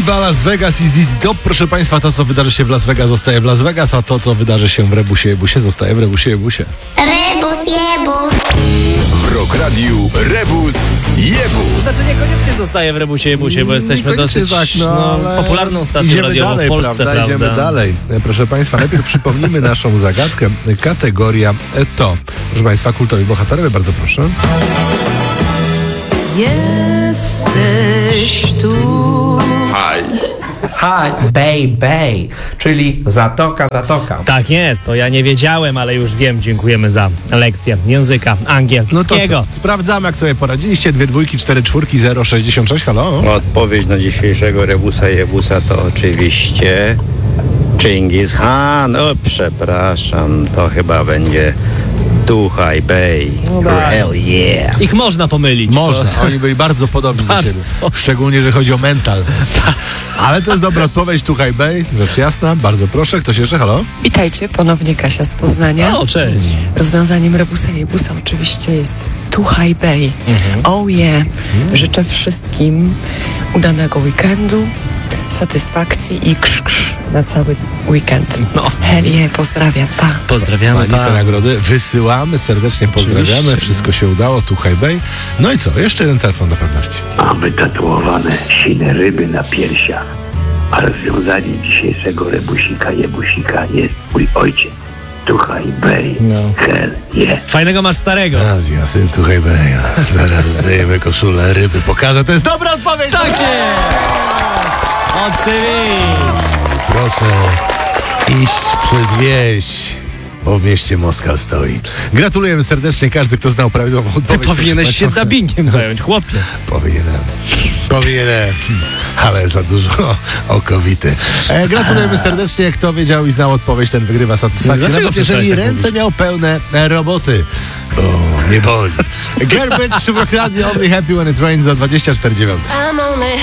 Viva Las Vegas i ZZ Top. Proszę Państwa, to co wydarzy się w Las Vegas zostaje w Las Vegas, a to co wydarzy się w Rebusie Jebusie zostaje w Rebusie Jebusie. Rebus Jebus. W Rock Radiu Rebus Jebus. Znaczy niekoniecznie zostaje w Rebusie Jebusie, bo jesteśmy dosyć popularną stacją radiową dalej, w Polsce, prawda? Idziemy dalej. Proszę Państwa, najpierw przypomnijmy naszą zagadkę. Kategoria to, proszę Państwa, kultowi bohaterowie, bardzo proszę. Jesteś tu. Hi, baby, czyli zatoka. Tak jest, to ja nie wiedziałem, ale już wiem. Dziękujemy za lekcję języka angielskiego. No to co? Sprawdzamy, jak sobie poradziliście. 2 dwójki, 4 czwórki, 066. Halo? Odpowiedź na dzisiejszego Rebusa Jebusa to oczywiście Chingis Khan. O, przepraszam, to chyba będzie Tuchaj Bay. Hell yeah. Ich można pomylić. Można, oni byli bardzo podobni do siebie. Szczególnie, że chodzi o mental. Ale to jest dobra odpowiedź, Tuchaj Bay, rzecz jasna. Bardzo proszę, ktoś jeszcze? Halo? Witajcie, ponownie Kasia z Poznania. O, cześć. Rozwiązaniem Rebusa Jebusa oczywiście jest Tuchaj Bay. Oh yeah. Życzę wszystkim udanego weekendu, satysfakcji i krz na cały weekend. No. Hell yeah, pozdrawiam, pa. Pozdrawiamy, Pani te nagrody wysyłamy, serdecznie pozdrawiamy. Oczywiście. Wszystko się udało, Tuchaj Bay. No i co? Jeszcze jeden telefon dla pewności. Mam wytatuowane sine ryby na piersiach, a rozwiązaniem dzisiejszego Rebusika Jebusika jest mój ojciec, Tuchaj Bay. No. Hell yeah. Fajnego masz starego. Azja, syn Tuchaj Bay. Zaraz zdejmę koszulę, ryby pokażę. To jest dobra odpowiedź! Tak jest! Oczywiście. Proszę iść przez wieś, bo w mieście Moskal stoi. Gratulujemy serdecznie, każdy, kto znał prawidłową Ty odpowiedź. powinieneś się dubbingiem zająć, chłopie. Powinienem, ale za dużo okowity. Gratulujemy serdecznie, kto wiedział i znał odpowiedź, ten wygrywa satysfakcję. Dlaczego Nawet jeżeli przestałeś tak ręce mówić? miał pełne roboty. O, nie boli. Garbage w Rock Radio, Only Happy When It Rains za 24,9. I'm only